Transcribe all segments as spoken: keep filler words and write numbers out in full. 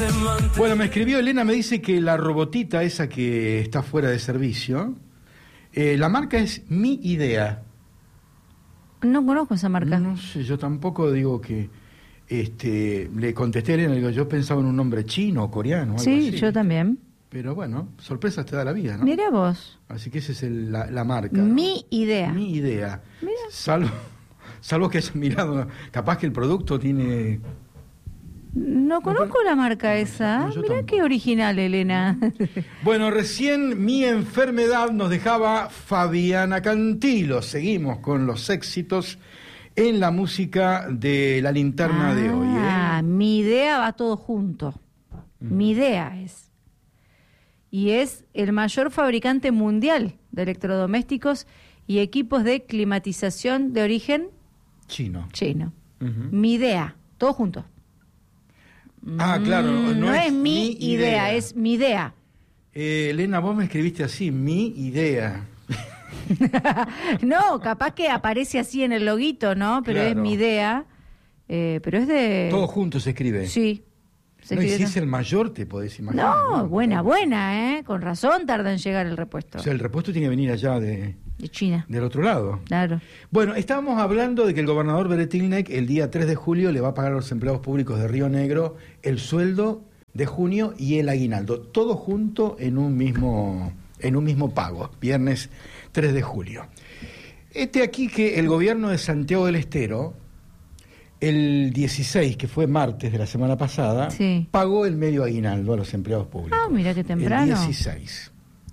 Bueno, me escribió Elena, me dice que la robotita esa que está fuera de servicio, eh, la marca es Mi Idea. No conozco esa marca. No sé, yo tampoco digo que... Este, le contesté a Elena, digo, yo pensaba en un nombre chino o coreano. Algo Sí, así. yo también. Pero bueno, sorpresas te da la vida, ¿no? Mira vos. Así que esa es el, la, la marca. Mi Idea. Mi Idea. Mira. Salvo, salvo que hayas mirado, capaz que el producto tiene... No conozco no, la marca no, esa. no, yo Mirá tampoco. qué original, Elena. Bueno, recién Mi Enfermedad nos dejaba Fabiana Cantilo. Seguimos con los éxitos en la música de la linterna ah, de hoy. ¿eh? Mi Idea va todo junto. Mm. Mi Idea es. Y es el mayor fabricante mundial de electrodomésticos y equipos de climatización de origen chino. Chino. Uh-huh. Mi Idea, todo junto. Ah, claro. No, no es, es mi mi idea, idea, es mi idea. Eh, Elena, vos me escribiste así, Mi Idea. No, capaz que aparece así en el loguito, ¿no? Pero claro. es Mi Idea. Eh, pero es de... Todo junto se escribe. Sí. Se no, y escribe si es el mayor, te podés imaginar. No, ¿no? buena, Claro. buena, ¿eh? Con razón tarda en llegar el repuesto. O sea, el repuesto tiene que venir allá de... De China. Del otro lado. Claro. Bueno, estábamos hablando de que el gobernador Beretilnec el día tres de julio le va a pagar a los empleados públicos de Río Negro el sueldo de junio y el aguinaldo, todo junto en un mismo, en un mismo pago, viernes tres de julio. Este aquí que el gobierno de Santiago del Estero, el dieciséis, que fue martes de la semana pasada, sí. pagó el medio aguinaldo a los empleados públicos. Ah, mira qué temprano. El dieciséis.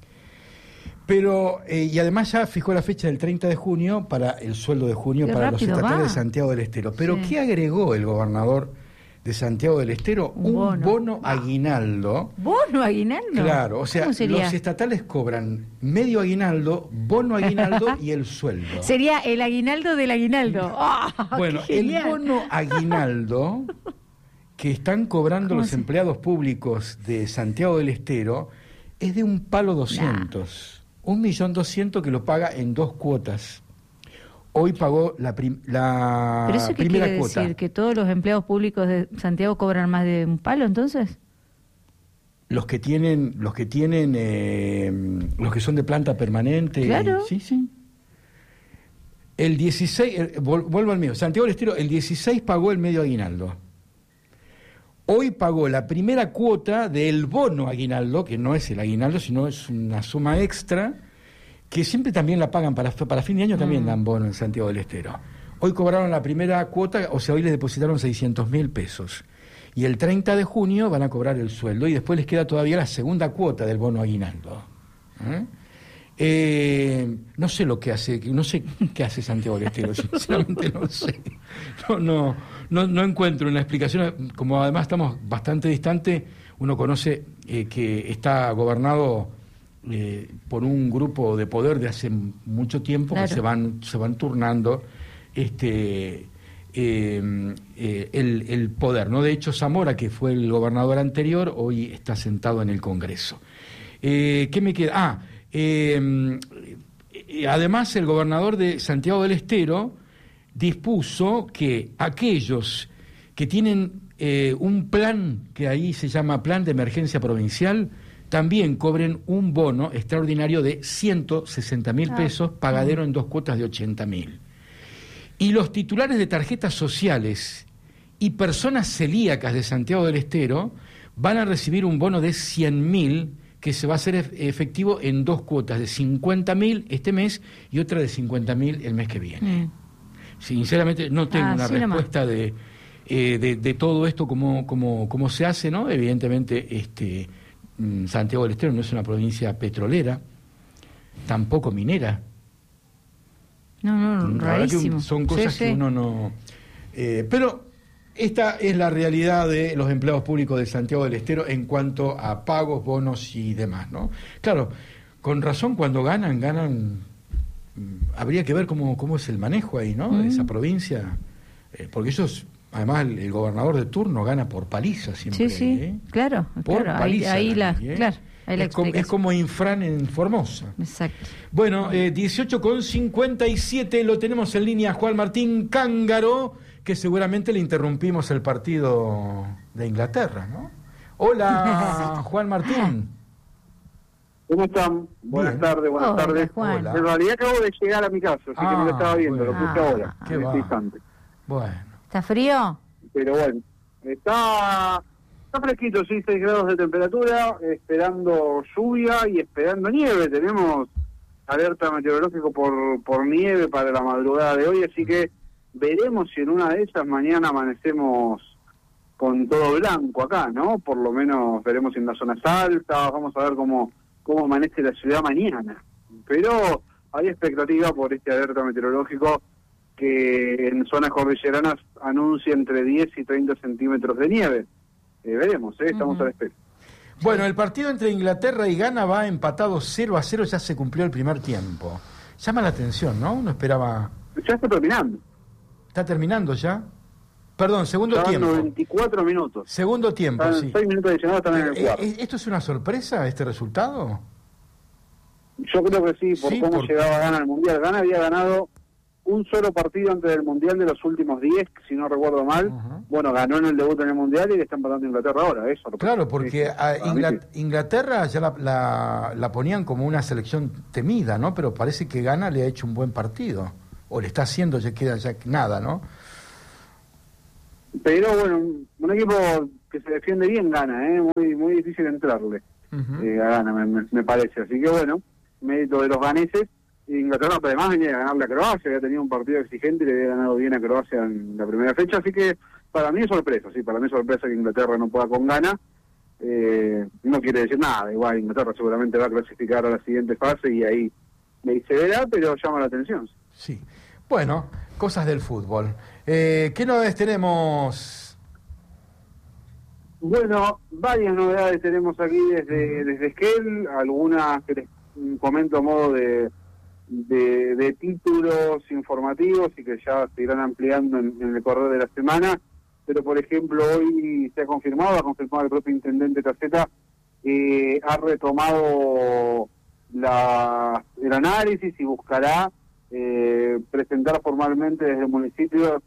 Pero, eh, y además ya fijó la fecha del treinta de junio para el sueldo de junio Qué para los estatales va. de Santiago del Estero. Pero, Sí. ¿qué agregó el gobernador de Santiago del Estero? Un Un bono, bono aguinaldo. ¿Bono aguinaldo? Claro, o sea, ¿Cómo sería? los estatales cobran medio aguinaldo, bono aguinaldo y el sueldo. Sería el aguinaldo del aguinaldo. ¡Oh, Bueno, qué el genial! bono aguinaldo que están cobrando los se... empleados públicos de Santiago del Estero es de un palo doscientos. Nah. Un millón doscientos que lo paga en dos cuotas. Hoy pagó la, prim la ¿Pero eso qué primera quiere cuota. decir? ¿Que todos los empleados públicos de Santiago cobran más de un palo entonces? Los que tienen, los que tienen, eh, los que son de planta permanente. Claro. Sí, sí. El dieciséis, eh, vuelvo al mío, Santiago del Estero, el dieciséis pagó el medio aguinaldo. Hoy pagó la primera cuota del bono aguinaldo, que no es el aguinaldo, sino es una suma extra, que siempre también la pagan, para, para fin de año también mm. dan bono en Santiago del Estero. Hoy cobraron la primera cuota, o sea, hoy les depositaron seiscientos mil pesos. Y el treinta de junio van a cobrar el sueldo, y después les queda todavía la segunda cuota del bono aguinaldo. ¿Eh? Eh, no sé lo que hace, no sé qué hace Santiago del Estero, sinceramente no sé. No, no, no, no encuentro una explicación. Como además estamos bastante distante, uno conoce eh, que está gobernado eh, por un grupo de poder de hace mucho tiempo, claro. que se van, se van turnando este eh, eh, el, el poder, ¿no? De hecho, Zamora, que fue el gobernador anterior, hoy está sentado en el Congreso. Eh, ¿Qué me queda? Ah, Eh, además el gobernador de Santiago del Estero dispuso que aquellos que tienen eh, un plan que ahí se llama Plan de Emergencia Provincial también cobren un bono extraordinario de ciento sesenta mil pesos, pagadero en dos cuotas de ochenta mil. Y los titulares de tarjetas sociales y personas celíacas de Santiago del Estero van a recibir un bono de cien mil que se va a hacer efectivo en dos cuotas, de cincuenta mil este mes y otra de cincuenta mil el mes que viene. Mm. Sinceramente no tengo ah, una sí respuesta de, eh, de, de todo esto, cómo, cómo, cómo se hace, ¿no? Evidentemente este, Santiago del Estero no es una provincia petrolera, tampoco minera. No, no, rarísimo. Son cosas sí, que sí. uno no... Eh, pero... Esta es la realidad de los empleados públicos de Santiago del Estero en cuanto a pagos, bonos y demás, ¿no? Claro, con razón cuando ganan, ganan... Habría que ver cómo, cómo es el manejo ahí, ¿no? Mm. De esa provincia. Eh, porque ellos, además, el, el gobernador de turno gana por paliza siempre. Sí, sí, ¿eh? claro. Por claro, paliza. Ahí, ahí la, ¿eh? claro, ahí la es, como, es como Infran en Formosa. Exacto. Bueno, eh, dieciocho con cincuenta y siete, lo tenemos en línea Juan Martín Cángaro, que seguramente le interrumpimos el partido de Inglaterra, ¿no? Hola, Juan Martín. ¿Cómo están? Buenas Bien. tardes, buenas Hola, tardes. Juan. En realidad acabo de llegar a mi casa, así Ah, que no lo estaba viendo, bueno. lo puse Ah, ahora, qué en va. este instante. Bueno. ¿Está frío? Pero bueno, está, está fresquito, sí, seis grados de temperatura, esperando lluvia y esperando nieve. Tenemos alerta meteorológico por, por nieve para la madrugada de hoy, así que veremos si en una de esas mañana amanecemos con todo blanco acá, ¿no? Por lo menos veremos en las zonas altas, vamos a ver cómo, cómo amanece la ciudad mañana. Pero hay expectativa por este alerta meteorológico que en zonas cordilleranas anuncia entre diez y treinta centímetros de nieve. Eh, veremos, ¿eh? Estamos Uh-huh. a la espera. Bueno, el partido entre Inglaterra y Ghana va empatado cero a cero, ya se cumplió el primer tiempo. Llama la atención, ¿no? Uno esperaba... Ya está terminando. ¿Está terminando ya? Perdón, segundo Ya van tiempo. noventa y cuatro minutos. Segundo tiempo, Están sí. seis minutos adicionales también en el Eh, cuarto. eh, ¿Esto es una sorpresa, este resultado? Yo creo que sí, por Sí, cómo porque- llegaba Ghana al Mundial. Ghana había ganado un solo partido antes del Mundial de los últimos diez, si no recuerdo mal. Ujú. Bueno, ganó en el debut en el Mundial y le están empatando a Inglaterra ahora, eso. Claro, porque Sí, a para mí Ingla- sí. Inglaterra ya la, la, la ponían como una selección temida, ¿no? Pero parece que Ghana le ha hecho un buen partido. O le está haciendo, ya queda ya nada, ¿no? Pero bueno, un equipo que se defiende bien gana, ¿eh? Muy muy difícil entrarle Ujú. eh, a Ghana, me, me- me parece. Así que bueno, mérito de los ganeses. Inglaterra además venía a ganarle a Croacia, había tenido un partido exigente y le había ganado bien a Croacia en la primera fecha. Así que para mí es sorpresa, sí, para mí es sorpresa que Inglaterra no pueda con Ghana. Eh, no quiere decir nada, igual Inglaterra seguramente va a clasificar a la siguiente fase y ahí, ahí se verá, pero llama la atención. Sí. Bueno, cosas del fútbol. Eh, ¿Qué novedades tenemos? Bueno, varias novedades tenemos aquí desde, desde Esquel, algunas que les comento a modo de, de, de títulos informativos y que ya se irán ampliando en, en el correr de la semana, pero por ejemplo hoy se ha confirmado, ha confirmado el propio intendente Taceta, eh, ha retomado la, el análisis y buscará eh, presentar formalmente desde el municipio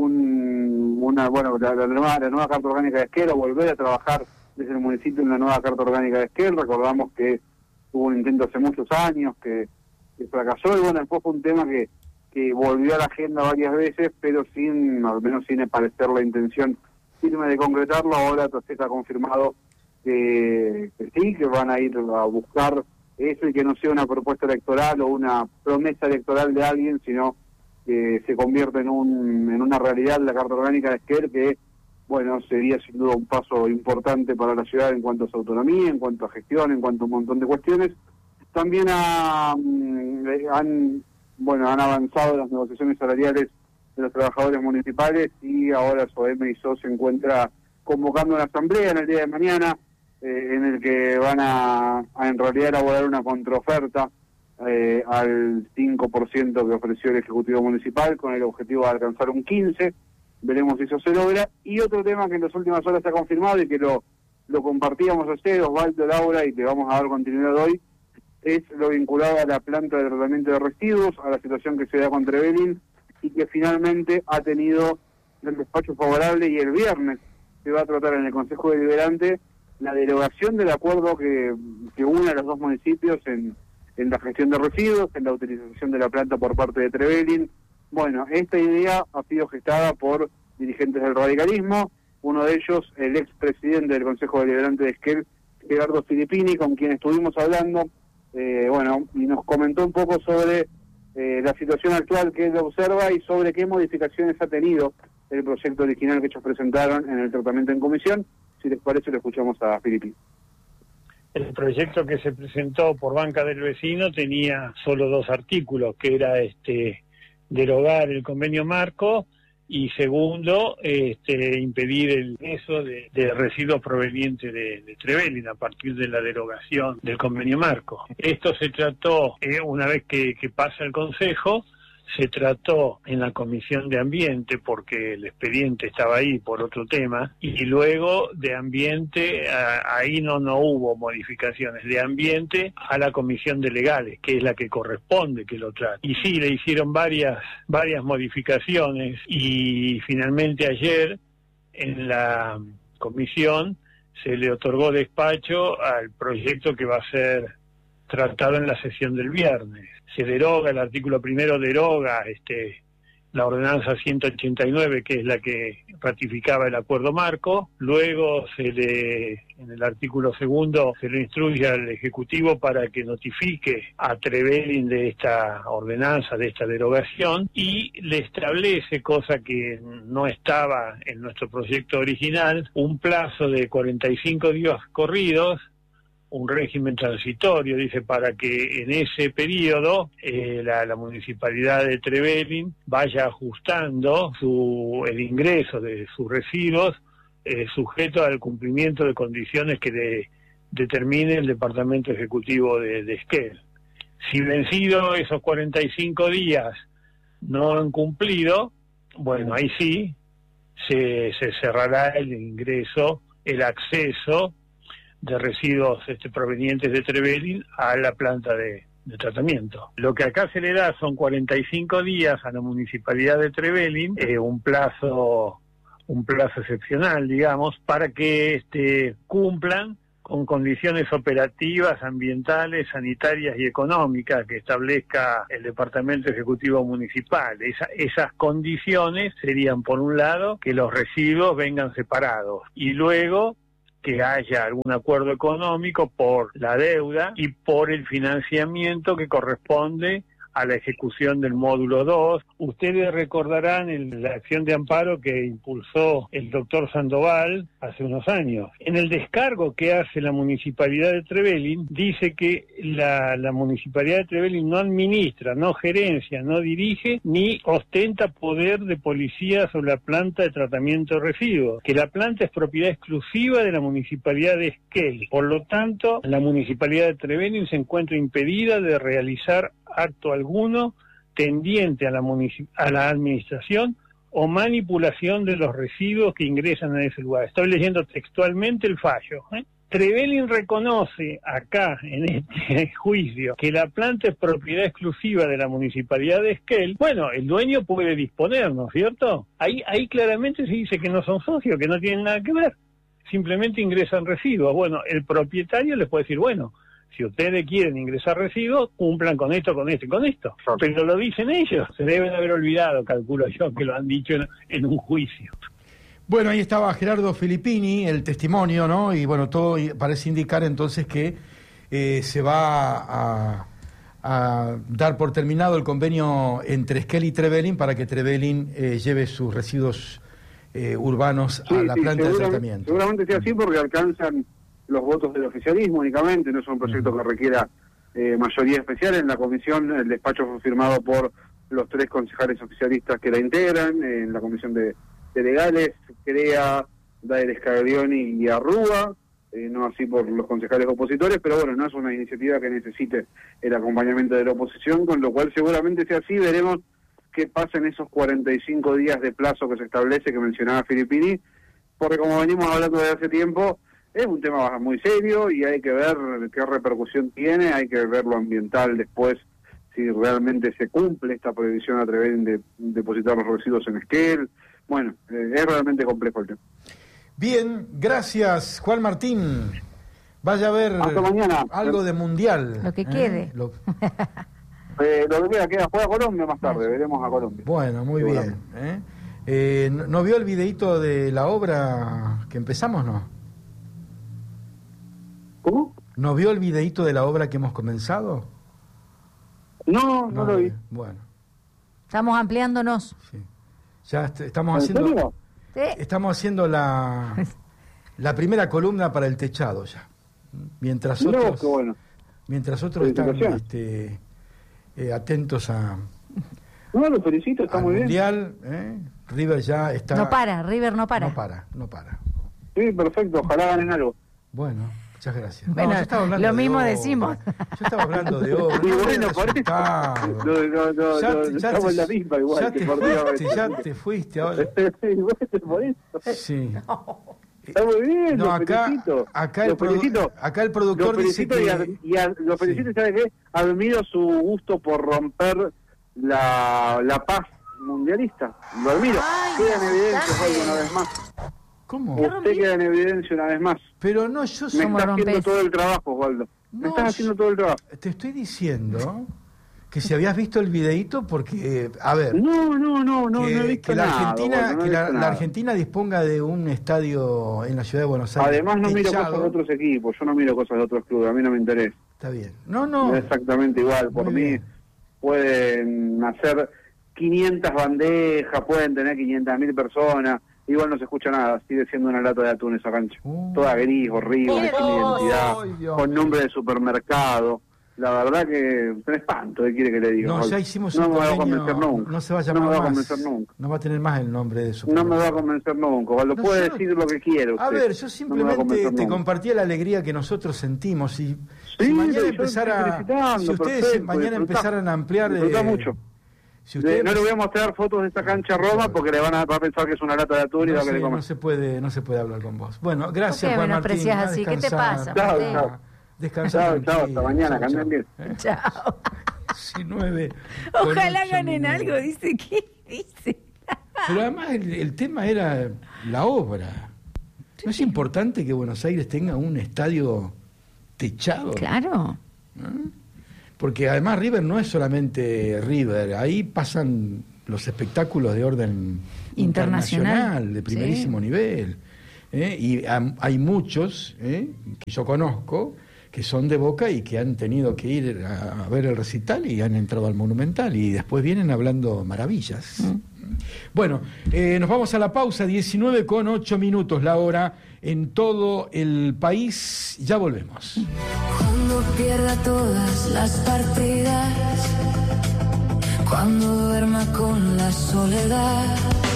un, una bueno la, la, nueva, la nueva carta orgánica de Esquel, o volver a trabajar desde el municipio en la nueva carta orgánica de Esquel. Recordamos que hubo un intento hace muchos años que, que fracasó y bueno, después fue un tema que, que volvió a la agenda varias veces, pero sin, al menos sin parecer la intención firme de concretarlo. Ahora Taceta ha confirmado que, que sí, que van a ir a buscar eso y que no sea una propuesta electoral o una promesa electoral de alguien, sino que se convierte en un en una realidad la carta orgánica de Esquel, que bueno, sería sin duda un paso importante para la ciudad en cuanto a su autonomía, en cuanto a gestión, en cuanto a un montón de cuestiones. También ha, han bueno han avanzado las negociaciones salariales de los trabajadores municipales y ahora SOEM y S O se encuentra convocando una asamblea en el día de mañana, eh, en el que van a, a en realidad elaborar una contraoferta eh, al cinco por ciento que ofreció el Ejecutivo Municipal, con el objetivo de alcanzar un quince por ciento. Veremos si eso se logra. Y otro tema que en las últimas horas se ha confirmado y que lo, lo compartíamos ayer, Osvaldo, Laura, y que vamos a dar continuidad hoy, es lo vinculado a la planta de tratamiento de residuos, a la situación que se da con Trevelin, y que finalmente ha tenido el despacho favorable, y el viernes se va a tratar en el Consejo Deliberante la derogación del acuerdo que, que une a los dos municipios en, en la gestión de residuos, en la utilización de la planta por parte de Trevelin. Bueno, esta idea ha sido gestada por dirigentes del radicalismo, uno de ellos el expresidente del Consejo Deliberante de Esquel, Gerardo Filippini, con quien estuvimos hablando, eh, bueno, y nos comentó un poco sobre eh, la situación actual que él observa y sobre qué modificaciones ha tenido el proyecto original que ellos presentaron en el tratamiento en comisión. Si les parece, lo escuchamos a Filippini. El proyecto que se presentó por Banca del Vecino tenía solo dos artículos, que era este derogar el convenio marco y segundo, este, impedir el ingreso de, de residuos provenientes de, de Trevelin a partir de la derogación del convenio marco. Esto se trató, eh, una vez que, que pasa el Consejo, se trató en la Comisión de Ambiente, porque el expediente estaba ahí por otro tema, y luego de Ambiente, a, ahí no, no hubo modificaciones, de Ambiente a la Comisión de Legales, que es la que corresponde que lo trate. Y sí, le hicieron varias, varias modificaciones, y finalmente ayer en la comisión se le otorgó despacho al proyecto que va a ser tratado en la sesión del viernes. Se deroga, el artículo primero deroga este la ordenanza ciento ochenta y nueve, que es la que ratificaba el acuerdo marco. Luego se le, en el artículo segundo, se le instruye al Ejecutivo para que notifique a Trevelin de esta ordenanza, de esta derogación, y le establece, cosa que no estaba en nuestro proyecto original, un plazo de cuarenta y cinco días corridos, un régimen transitorio, dice, para que en ese periodo eh, la, la municipalidad de Trevelin vaya ajustando su, el ingreso de sus residuos eh, sujeto al cumplimiento de condiciones que de, determine el Departamento Ejecutivo de, de Esquel. Si vencido esos cuarenta y cinco días no han cumplido, bueno, ahí sí se, se cerrará el ingreso, el acceso de residuos este, provenientes de Trevelin a la planta de, de tratamiento. Lo que acá se le da son cuarenta y cinco días a la municipalidad de Trevelin, eh, un plazo un plazo excepcional, digamos, para que este, cumplan con condiciones operativas, ambientales, sanitarias y económicas que establezca el Departamento Ejecutivo Municipal. Esa, esas condiciones serían, por un lado, que los residuos vengan separados y luego que haya algún acuerdo económico por la deuda y por el financiamiento que corresponde a la ejecución del módulo dos. Ustedes recordarán el, la acción de amparo que impulsó el doctor Sandoval hace unos años. En el descargo que hace la Municipalidad de Trevelin, dice que la, la Municipalidad de Trevelin no administra, no gerencia, no dirige, ni ostenta poder de policía sobre la planta de tratamiento de residuos, que la planta es propiedad exclusiva de la Municipalidad de Esquel. Por lo tanto, la Municipalidad de Trevelin se encuentra impedida de realizar acto alguno tendiente a la, a la administración o manipulación de los residuos que ingresan a ese lugar. Estoy leyendo textualmente el fallo. ¿eh? Trevelin reconoce acá, en este juicio, que la planta es propiedad exclusiva de la Municipalidad de Esquel. Bueno, el dueño puede disponer, ¿no es cierto? Ahí, ahí claramente se dice que no son socios, que no tienen nada que ver. Simplemente ingresan residuos. Bueno, el propietario les puede decir, bueno, si ustedes quieren ingresar residuos, cumplan con esto, con esto y con esto. Pero lo dicen ellos, se deben haber olvidado, calculo yo, que lo han dicho en, en un juicio. Bueno, ahí estaba Gerardo Filippini, el testimonio, ¿no? Y bueno, todo parece indicar entonces que eh, se va a, a dar por terminado el convenio entre Esquel y Trevelin para que Trevelin eh, lleve sus residuos eh, urbanos sí, a la sí, planta de seguramente, tratamiento. Seguramente sea así porque alcanzan los votos del oficialismo únicamente, no es un proyecto que requiera eh, mayoría especial. En la comisión el despacho fue firmado por los tres concejales oficialistas que la integran, eh, en la comisión de, de legales, Crea, Daer Scaglioni y Arrúa, eh, no así por los concejales opositores, pero bueno, no es una iniciativa que necesite el acompañamiento de la oposición, con lo cual seguramente sea así. Veremos qué pasa en esos cuarenta y cinco días de plazo que se establece, que mencionaba Filippini, porque como venimos hablando desde hace tiempo, es un tema muy serio y hay que ver qué repercusión tiene, hay que ver lo ambiental después, si realmente se cumple esta prohibición a Trevelin de depositar los residuos en Esquel. Bueno, eh, es realmente complejo el tema. Bien, gracias Juan Martín. Vaya a ver Hasta mañana. Algo de mundial. Lo que ¿eh? quede. Lo... eh, lo que queda, queda, juega Colombia más tarde, veremos a Colombia. Bueno, muy bien. ¿eh? Eh, ¿no, ¿No vio el videíto de la obra que empezamos, no? ¿Cómo? ¿No vio el videíto de la obra que hemos comenzado? No, no, no lo vi. Bueno. Estamos ampliándonos. Sí. Ya est estamos haciendo serio? ¿Sí? Estamos haciendo la la primera columna para el techado ya. Mientras Mirá otros vos, qué bueno. mientras otros están este, eh, atentos a No, lo felicito, está al muy mundial, ¿eh? River ya está No para, River no para. No para, no para. Sí, perfecto, ojalá ganen algo. Bueno, muchas gracias. Bueno, no, yo estaba hablando lo de mismo obra. decimos. Yo estaba hablando de obra. Y no de bueno, por eso. resultado. No, no, no, Ya no, te- ya estamos te- en la misma igual. ya que te por Dios. fuiste, ya te fuiste ahora. por eso. Sí. Está muy bien, No, lo acá, felicito. acá, el Lo felicito. produ- acá el productor Lo dice felicito que... y, ad- y ad- lo felicito, Sí. ¿sabe qué? Admiro su gusto por romper la, la paz mundialista. Lo admiro. Ay, Queda en evidencia bastante. hoy una vez más. ¿Cómo? Usted queda en evidencia una vez más. Pero no, yo Me soy... está haciendo rompes? todo el trabajo, Osvaldo. Me No, estás haciendo todo el trabajo. Te estoy diciendo que si habías visto el videíto, porque, eh, a ver, No, no, no, no, que, no he visto que la nada, Argentina, Osvaldo, no he que la, visto la nada. Argentina disponga de un estadio en la ciudad de Buenos Aires. Además no miro techado. cosas de otros equipos, yo no miro cosas de otros clubes, a mí no me interesa. Está bien. No, no. Es exactamente igual, por Muy mí bien. pueden hacer quinientas bandejas, pueden tener quinientas mil personas, igual no se escucha nada, sigue siendo una lata de atún esa cancha. Uh. Toda gris, horrible, sin identidad, Ay, Dios. con nombre de supermercado. La verdad que un espanto, ¿qué quiere que le diga? No, Osvaldo? ya hicimos no un me va a convenio, convencer nunca. no se va a no llamar me va a más. convencer nunca. No va a tener más el nombre de su No me va a convencer nunca, Osvaldo. No, Puede yo- decir lo que quiera usted. A ver, yo No me va a simplemente convencer te nunca. compartía la alegría que nosotros sentimos. Y Sí, si mañana yo empezara, estoy felicitando, si ustedes perfecto, mañana disfrutá, empezaran a ampliar, disfrutá eh, mucho. si Le- ustedes no le voy a mostrar fotos de esta cancha a Roma porque le van a, va a pensar que es una lata de atún y no, va a se, querer no comer. se puede, no se puede hablar con vos. Bueno, gracias, ¿Por qué Juan Martín. menospreciás A así? ¿Qué te descansar. pasa, Chao, Martín? chao. Descansar Chao, chao, tranquilo. hasta mañana, que Chao, anden bien. Chao. diecinueve con Ojalá ocho ganen minutos. algo, dice. ¿Qué dice? Pero además el, el tema era la obra. ¿No es importante que Buenos Aires tenga un estadio techado? Claro. ¿No? Porque además River no es solamente River, ahí pasan los espectáculos de orden Internacional. internacional, de primerísimo Sí. nivel. ¿eh? Y am, hay muchos ¿eh? que yo conozco que son de Boca y que han tenido que ir a, a ver el recital y han entrado al Monumental y después vienen hablando maravillas. Mm. Bueno, eh, nos vamos a la pausa, diecinueve con ocho minutos la hora en todo el país. Ya volvemos. Cuando pierda todas las partidas, cuando duerma con la soledad.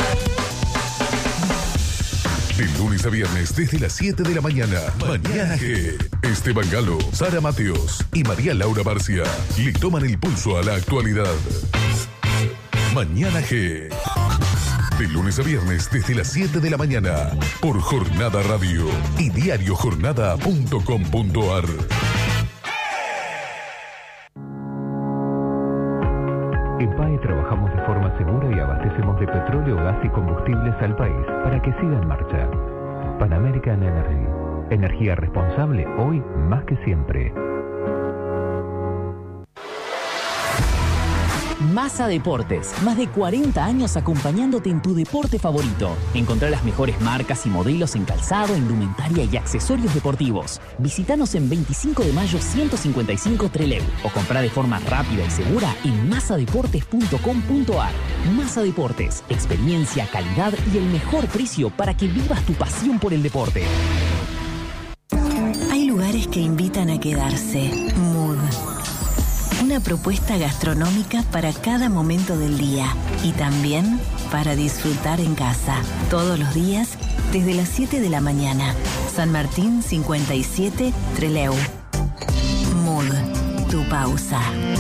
De lunes a viernes desde las siete de la mañana. Mañana G. Esteban Galo, Sara Mateos y María Laura Barcia le toman el pulso a la actualidad. Mañana G. De lunes a viernes desde las siete de la mañana por Jornada Radio y diario jornada punto com punto ar. En P A E trabajamos de forma segura y abastecemos de petróleo, gas y combustibles al país para que siga en marcha. Pan American Energy. Energía responsable hoy más que siempre. Massa Deportes, más de cuarenta años acompañándote en tu deporte favorito. Encontrá las mejores marcas y modelos en calzado, indumentaria y accesorios deportivos. Visítanos en veinticinco de mayo ciento cincuenta y cinco Trelew o comprá de forma rápida y segura en massa deportes punto com punto ar. Massa Deportes, experiencia, calidad y el mejor precio para que vivas tu pasión por el deporte. Hay lugares que invitan a quedarse. Mood. Una propuesta gastronómica para cada momento del día y también para disfrutar en casa. Todos los días desde las siete de la mañana. San Martín cincuenta y siete Trelew. Mood. Tu pausa.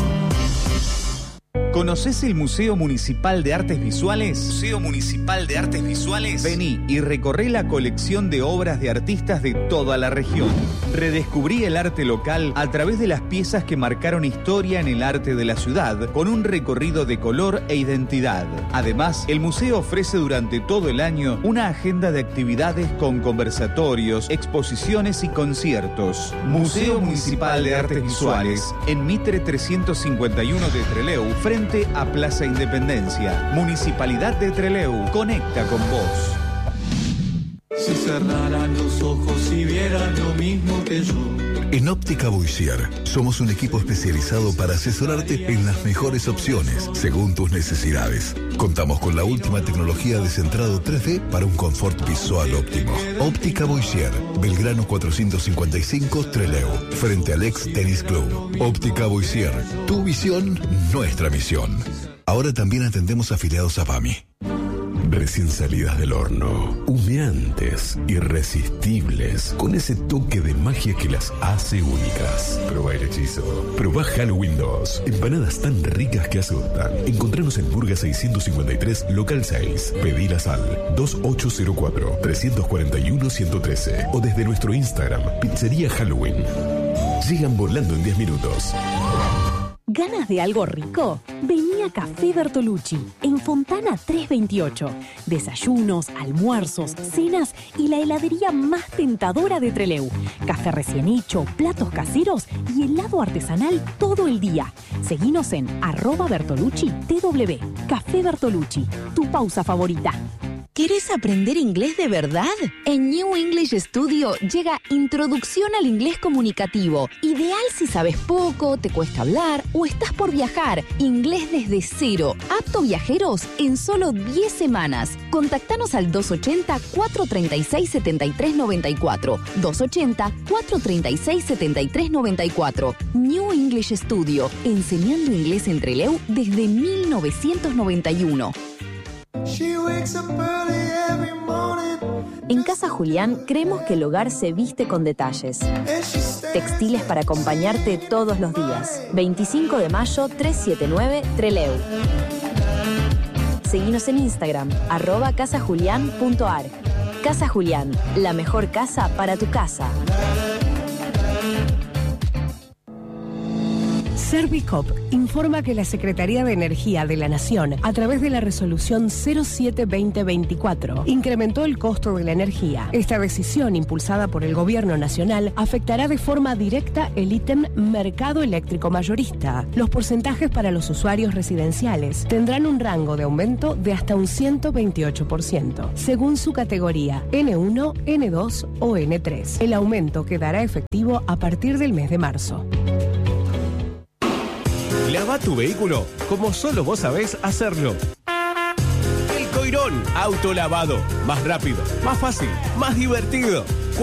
¿Conocés el Museo Municipal de Artes Visuales? Museo Municipal de Artes Visuales. Vení y recorré la colección de obras de artistas de toda la región. Redescubrí el arte local a través de las piezas que marcaron historia en el arte de la ciudad, con un recorrido de color e identidad. Además, el museo ofrece durante todo el año una agenda de actividades con conversatorios, exposiciones y conciertos. Museo Municipal de Artes Visuales, en Mitre trescientos cincuenta y uno de Trelew, frente a Plaza Independencia. Municipalidad de Trelew, conecta con vos. Si cerraran los ojos y vieran lo mismo que yo. En Óptica Boisier somos un equipo especializado para asesorarte en las mejores opciones según tus necesidades. Contamos con la última tecnología de centrado tres D para un confort visual óptimo. Óptica Boisier, Belgrano cuatrocientos cincuenta y cinco Trelew, frente al ex Tennis Club. Óptica Boisier, tu visión, nuestra misión. Ahora también atendemos afiliados a P A M I. Recién salidas del horno, humeantes, irresistibles, con ese toque de magia que las hace únicas. Probá el hechizo. Probá Halloween dos. Empanadas tan ricas que asustan. Encontranos en Burga seiscientos cincuenta y tres, local seis. Pedilas al dos ocho cero cuatro, tres cuatro uno, uno uno tres o desde nuestro Instagram, Pizzería Halloween. Llegan volando en diez minutos. ¿Ganas de algo rico? Vení a Café Bertolucci, en Fontana trescientos veintiocho. Desayunos, almuerzos, cenas y la heladería más tentadora de Trelew. Café recién hecho, platos caseros y helado artesanal todo el día. Seguinos en arroba Bertolucci T W. Café Bertolucci, tu pausa favorita. ¿Querés aprender inglés de verdad? En New English Studio llega Introducción al Inglés Comunicativo. Ideal si sabes poco, te cuesta hablar o estás por viajar. Inglés desde cero. Apto viajeros en solo diez semanas. Contactanos al dos ochenta, cuatro treinta y seis, setenta y tres noventa y cuatro. dos ochenta, cuatro treinta y seis, setenta y tres noventa y cuatro. New English Studio. Enseñando inglés en Trelew desde mil novecientos noventa y uno. En Casa Julián creemos que el hogar se viste con detalles. Textiles para acompañarte todos los días. veinticinco de mayo, trescientos setenta y nueve, Trelew. Seguinos en Instagram, arroba casajulián.ar. Casa Julián, la mejor casa para tu casa. Servicop informa que la Secretaría de Energía de la Nación, a través de la resolución cero siete veinte veinticuatro, incrementó el costo de la energía. Esta decisión, impulsada por el Gobierno Nacional, afectará de forma directa el ítem mercado eléctrico mayorista. Los porcentajes para los usuarios residenciales tendrán un rango de aumento de hasta un ciento veintiocho por ciento, según su categoría N uno, N dos o N tres. El aumento quedará efectivo a partir del mes de marzo. Lava tu vehículo como solo vos sabés hacerlo. El Coirón Autolavado. Más rápido, más fácil, más divertido.